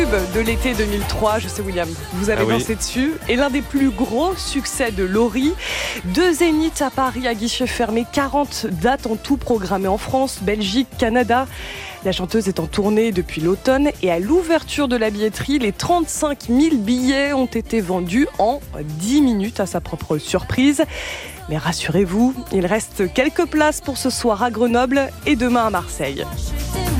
De l'été 2003, je sais William, vous avez dansé dessus. Et l'un des plus gros succès de Laurie, 2 zéniths à Paris à guichet fermé, 40 dates en tout programmées en France, Belgique, Canada. La chanteuse est en tournée depuis l'automne et à l'ouverture de la billetterie, les 35 000 billets ont été vendus en 10 minutes à sa propre surprise. Mais rassurez-vous, il reste quelques places pour ce soir à Grenoble et demain à Marseille.